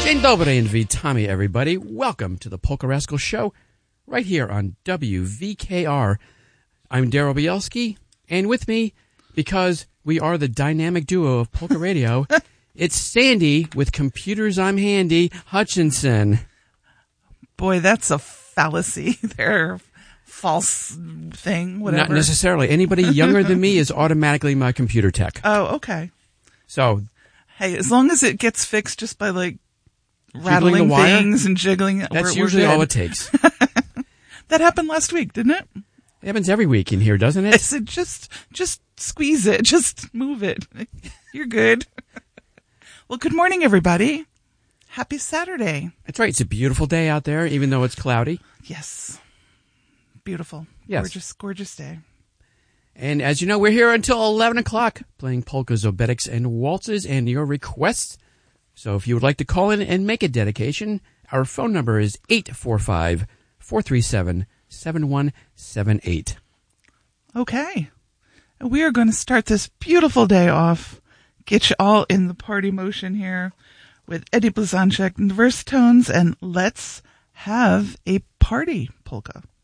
Dzień dobry and witamy, everybody. Welcome to the Polka Rascal Show, right here on WVKR. I'm Daryl Bielski, and with me, because we are the dynamic duo of Polka Radio, it's Sandy with Computers I'm Handy Hutchinson. Boy, that's a fallacy there. False thing, whatever. Not necessarily. Anybody younger than me is automatically my computer tech. Oh, okay. So, hey, as long as it gets fixed just by like rattling things and jiggling it, that's usually all it takes. That happened last week, didn't it? It happens every week in here, doesn't it? I said, just squeeze it, just move it. You're good. Well, good morning, everybody. Happy Saturday. That's right. It's a beautiful day out there, even though it's cloudy. Yes. Beautiful. Yes. Gorgeous, gorgeous day. And as you know, we're here until 11 o'clock playing polkas, obedics, and waltzes and your requests. So if you would like to call in and make a dedication, our phone number is 845-437-7178. Okay. We are going to start this beautiful day off. Get you all in the party motion here with Eddie Blazonczyk and Verse Tones, and let's have a party polka.